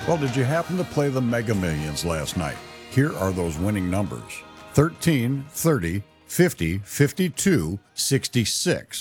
Well, did you happen to play the Mega Millions last night? Here are those winning numbers: 13, 30, 50, 52, 66.